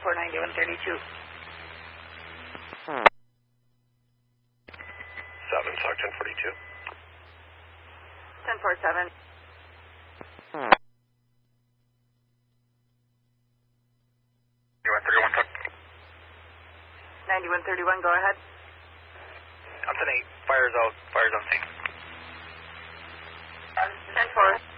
9132. 7, talk 1042. 1047. 9131, talk. 9131, go ahead. Up to 8, fires out, fires on scene. 10-4.